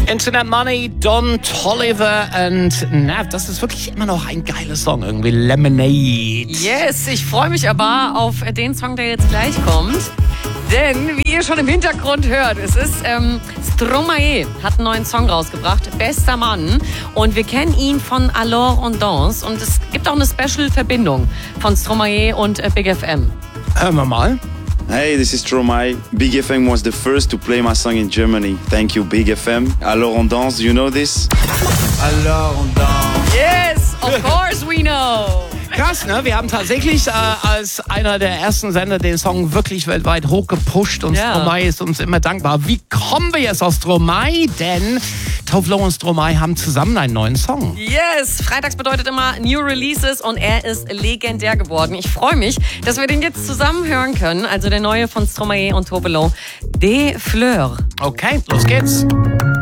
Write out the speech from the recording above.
Internet Money, Don Toliver und Nav. Das ist wirklich immer noch ein geiler Song, irgendwie Lemonade. Yes, ich freue mich aber auf den Song, der jetzt gleich kommt. Denn, wie ihr schon im Hintergrund hört, es ist Stromae hat einen neuen Song rausgebracht, Bester Mann. Und wir kennen ihn von Alors on Danse. Und es gibt auch eine Special-Verbindung von Stromae und Big FM. Hören wir mal. Hey, this is Stromae. Big FM was the first to play my song in Germany. Thank you, Big FM. Alors on danse, you know this? Alors on danse. Yes, of course we know. Krass, ne? Wir haben tatsächlich als einer der ersten Sender den Song wirklich weltweit hochgepusht und Stromae ist uns immer dankbar. Wie kommen wir jetzt aus Stromae? Denn Tove Lo und Stromae haben zusammen einen neuen Song. Yes, freitags bedeutet immer New Releases und er ist legendär geworden. Ich freue mich, dass wir den jetzt zusammen hören können. Also der neue von Stromae und Tove Lo, Des Fleurs. Okay, los geht's.